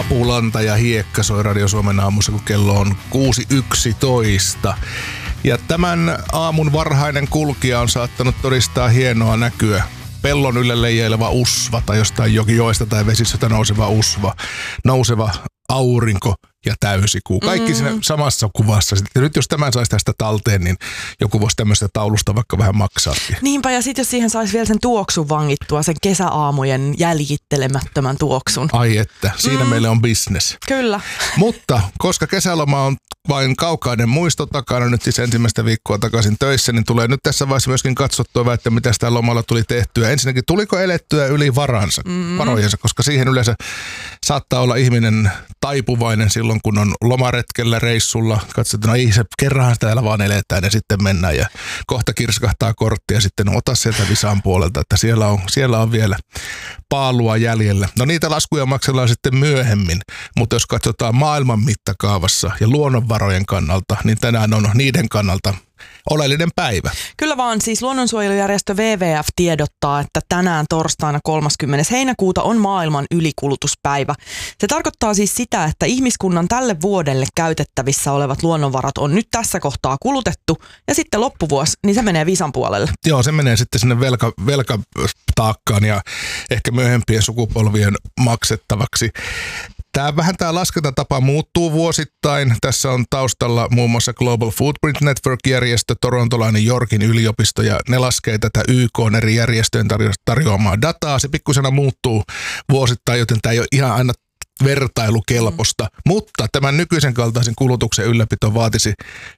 Pulanta ja Hiekka soi Radio Suomen aamussa, kun kello on 6.11. Ja tämän aamun varhainen kulkija on saattanut todistaa hienoa näkyä. Pellon ylle leijaileva usva tai jostain joesta tai vesistöstä nouseva aurinko ja täysikuu. Kaikki siinä samassa kuvassa. Sitten nyt jos tämän saisi tästä talteen, niin joku voisi tämmöistä taulusta vaikka vähän maksaakin. Niinpä, ja sitten jos siihen saisi vielä sen tuoksun vangittua, sen kesäaamujen jäljittelemättömän tuoksun. Ai että, siinä meille on business. Kyllä. Mutta koska kesäloma on vain kaukainen muisto takana, nyt siis ensimmäistä viikkoa takaisin töissä, niin tulee nyt tässä vaiheessa myöskin katsottua, että mitä sitä lomalla tuli tehtyä. Ensinnäkin, tuliko elettyä yli varojensa, koska siihen yleensä saattaa olla ihminen taipuvainen silloin, kun on lomaretkellä, reissulla. Katsotaan, ei se kerran täällä vaan eletään ja sitten mennään ja kohta kirskahtaa kortti ja sitten ota sieltä Visan puolelta, että siellä on vielä paalua jäljellä. No niitä laskuja maksellaan sitten myöhemmin, mutta jos katsotaan maailman mittakaavassa ja luonnonvarojen kannalta, niin tänään on niiden kannalta oleellinen päivä. Kyllä vaan, siis luonnonsuojelujärjestö WWF tiedottaa, että tänään torstaina 30. heinäkuuta on maailman ylikulutuspäivä. Se tarkoittaa siis sitä, että ihmiskunnan tälle vuodelle käytettävissä olevat luonnonvarat on nyt tässä kohtaa kulutettu ja sitten loppuvuosi, niin se menee Visan puolelle. Joo, se menee sitten sinne velkataakkaan ja ehkä myöhempien sukupolvien maksettavaksi. Tämä laskentatapa muuttuu vuosittain. Tässä on taustalla muun muassa Global Footprint Network-järjestö, torontolainen Yorkin yliopisto, ja ne laskee tätä YK:n eri järjestöjen tarjoamaa dataa. Se pikkusena muuttuu vuosittain, joten tämä ei ole ihan aina vertailukelpoista, mutta tämän nykyisen kaltaisen kulutuksen ylläpito vaatisi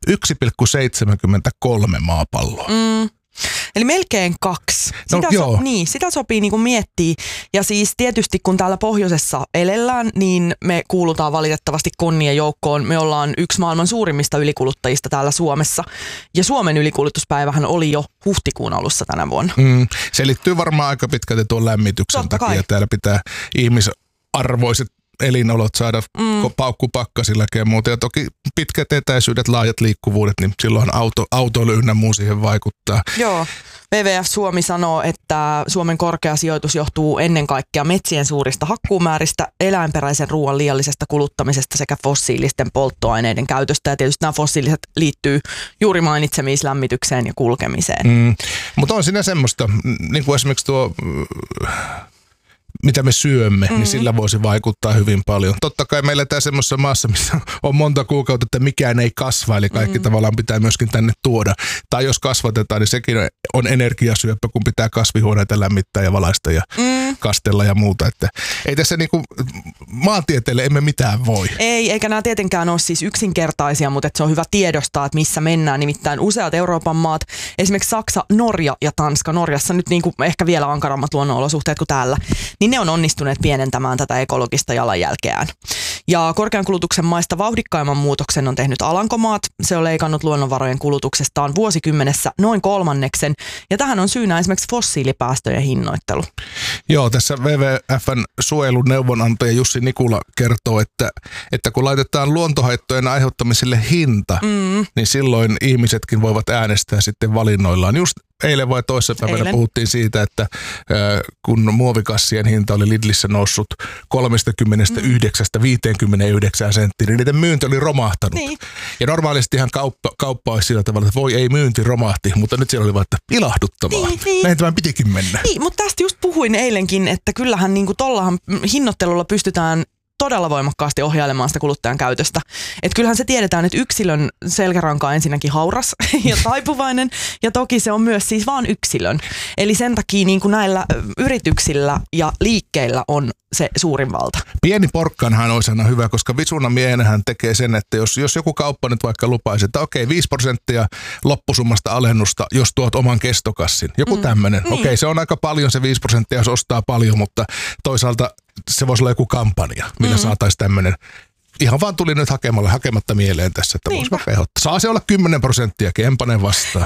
1,73 maapalloa. Eli melkein 2. Sitä sopii niin kuin miettiä. Ja siis tietysti kun täällä pohjoisessa elellään, niin me kuulutaan valitettavasti konnien joukkoon. Me ollaan yksi maailman suurimmista ylikuluttajista täällä Suomessa. Ja Suomen ylikulutuspäivähän oli jo huhtikuun alussa tänä vuonna. Se liittyy varmaan aika pitkälti tuon lämmityksen takia. Täällä pitää ihmisarvoiset elinolot saada paukkupakkasillakin ja muuta. Ja toki pitkät etäisyydet, laajat liikkuvuudet, niin silloin autoilu ynnä muu siihen vaikuttaa. Joo. WWF Suomi sanoo, että Suomen korkea sijoitus johtuu ennen kaikkea metsien suurista hakkuumääristä, eläinperäisen ruoan liiallisesta kuluttamisesta sekä fossiilisten polttoaineiden käytöstä. Ja tietysti nämä fossiiliset liittyy juuri mainitsemiin lämmitykseen ja kulkemiseen. Mutta on siinä semmoista, niin kuin esimerkiksi tuo mitä me syömme, niin sillä voisi vaikuttaa hyvin paljon. Totta kai meillä tää semmoisessa maassa, missä on monta kuukautta, että mikään ei kasva, eli kaikki tavallaan pitää myöskin tänne tuoda. Tai jos kasvatetaan, niin sekin on energiasyöppö, kun pitää kasvihuoneita lämmittää ja valaista ja kastella ja muuta. Että ei tässä niinku maantieteelle emme mitään voi. Ei, eikä nämä tietenkään ole siis yksinkertaisia, mutta se on hyvä tiedostaa, että missä mennään. Nimittäin useat Euroopan maat, esimerkiksi Saksa, Norja ja Tanska, Norjassa nyt niinku ehkä vielä ankarammat luonnonolosuhteet kuin täällä, niin ne on onnistuneet pienentämään tätä ekologista jalanjälkeään. Ja korkean kulutuksen maista vauhdikkaimman muutoksen on tehnyt Alankomaat. Se on leikannut luonnonvarojen kulutuksestaan vuosikymmenessä noin 1/3. Ja tähän on syynä esimerkiksi fossiilipäästöjen hinnoittelu. Joo, tässä WWF:n suojeluneuvonantaja Jussi Nikula kertoo, että kun laitetaan luontohaittojen aiheuttamiselle hinta, niin silloin ihmisetkin voivat äänestää sitten valinnoillaan. Just eilen vai toissapäivänä puhuttiin siitä, että kun muovikassien hinta oli Lidlissä noussut 39-59 senttiin, niin niiden myynti oli romahtanut. Niin. Ja normaalistihan kauppa olisi sillä tavalla, että voi ei, myynti romahti, mutta nyt siellä oli vaan, että ilahduttavaa. Niin. Näin tämän pitikin mennä. Niin, mutta tästä just puhuin eilenkin, että kyllähän niin kuin tollahan hinnoittelulla pystytään todella voimakkaasti ohjailemaan sitä kuluttajan käytöstä. Että kyllähän se tiedetään, että yksilön selkäranka on ensinnäkin hauras ja taipuvainen, ja toki se on myös siis vaan yksilön. Eli sen takia niin kuin näillä yrityksillä ja liikkeillä on se suurin valta. Pieni porkkanhan olisi aina hyvä, koska visuna miehenähän tekee sen, että jos joku kauppa nyt vaikka lupaisi, että okei, 5% loppusummasta alennusta, jos tuot oman kestokassin. Joku tämmöinen. Niin. Okei, se on aika paljon se 5%, jos ostaa paljon, mutta toisaalta se voisi olla joku kampanja, millä saataisiin tämmöinen. Ihan vaan tuli nyt hakematta mieleen tässä, että voisi vaikka ehdottaa. Saa se olla 10%, Kempanen vastaan.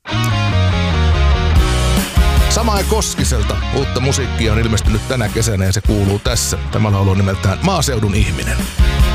Samaa Koskiselta uutta musiikkia on ilmestynyt tänä kesänä ja se kuuluu tässä. Tämä laulu on nimeltään Maaseudun ihminen.